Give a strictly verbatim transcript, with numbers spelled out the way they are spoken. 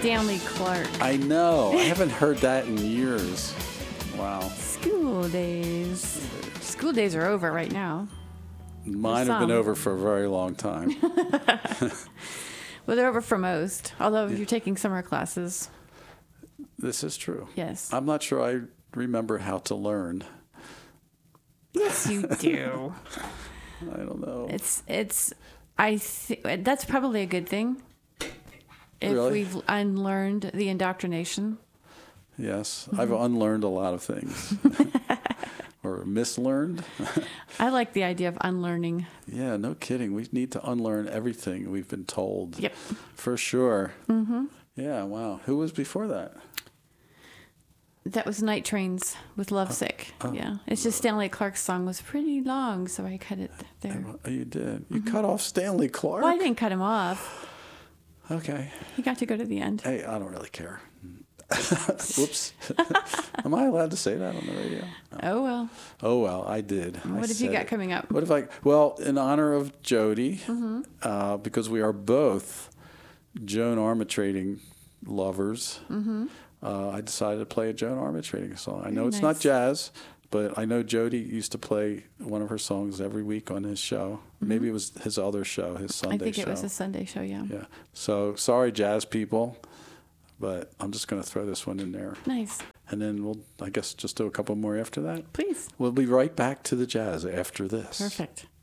Stanley Clark. I know. I haven't heard that in years. Wow. School days. School days are over right now. Mine have been over for a very long time. Well, they're over for most. Although you're taking summer classes. This is true. Yes. I'm not sure I remember how to learn. Yes, you do. I don't know. It's it's. I th- that's probably a good thing. If Really? we've unlearned the indoctrination. Yes, Mm-hmm. I've unlearned a lot of things. Or mislearned. I like the idea of unlearning. Yeah, no kidding. We need to unlearn everything we've been told. Yep. For sure. Mm-hmm. Yeah, wow. Who was before that? That was Night Trains with Lovesick. Oh. Yeah. It's just Stanley Clark's song was pretty long, so I cut it there. Oh, you did. You cut off Stanley Clark? Well, I didn't cut him off. Okay. He got to go to the end. Hey, I don't really care. Whoops. Am I allowed to say that on the radio? No. Oh, well. Oh, well, I did. I What have you said got it. coming up? What if I, well, in honor of Jody, Mm-hmm. uh, because we are both Joan Armatrading lovers, Mm-hmm. uh, I decided to play a Joan Armatrading song. I know Very it's not nice. jazz, but I know Jody used to play one of her songs every week on his show. Maybe it was his other show, his Sunday Mm-hmm. I think show. it was a Sunday show, yeah. Yeah. So sorry, jazz people, but I'm just going to throw this one in there. Nice. And then we'll, I guess, just do a couple more after that. Please. We'll be right back to the jazz after this. Perfect.